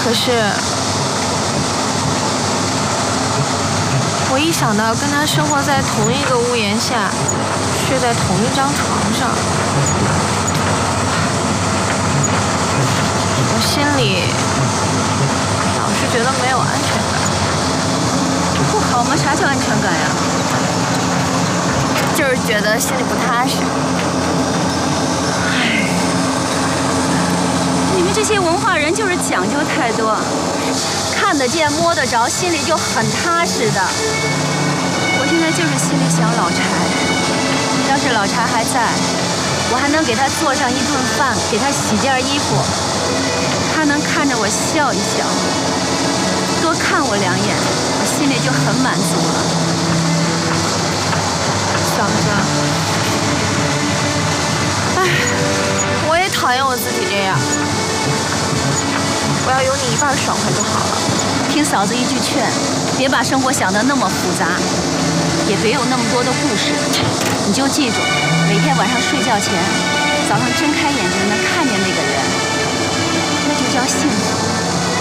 可是，我一想到跟他生活在同一个屋檐下，睡在同一张床上，我心里老是觉得没有安全感。 不好吗？啥叫安全感呀？ 就是觉得心里不踏实。 唉，你们这些文化人就是讲究太多，看得见摸得着，心里就很踏实的。我现在就是心里想老柴，要是老柴还在，我还能给他做上一顿饭，给他洗件衣服，他能看着我笑一笑，多看我2眼，我心里就很满足了。 嫂子，唉，我也讨厌我自己这样，我要有你一半爽快就好了。 听嫂子一句劝，别把生活想得那么复杂，也别有那么多的故事。你就记住，每天晚上睡觉前，早上睁开眼睛能看见那个人，那就叫幸福。